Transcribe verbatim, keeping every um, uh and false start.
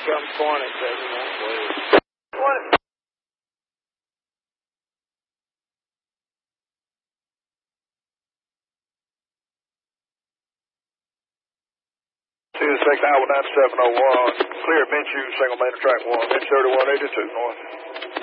come twenty, seventy-one, please. twenty. Two second Highway ninety-seven oh one. Clear Minshew, single main track one. Inch thirty-one eighty-two north.